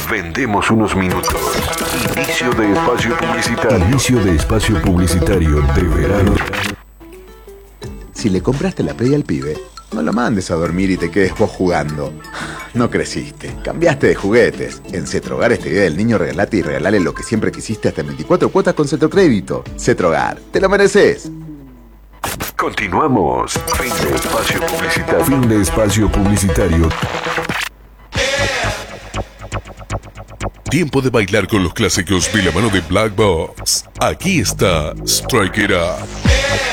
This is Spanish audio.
Vendemos unos minutos. Inicio de espacio publicitario. Inicio de espacio publicitario de verano. Si le compraste la Play al pibe, no lo mandes a dormir y te quedes vos jugando. No creciste, cambiaste de juguetes. En Cetrogar este día del niño regalate y regalale lo que siempre quisiste hasta en 24 cuotas con Cetrocrédito. Cetrogar, te lo mereces. Continuamos. Fin de espacio publicitario. Fin de espacio publicitario. Tiempo de bailar con los clásicos de la mano de Black Box. Aquí está Strike It Up.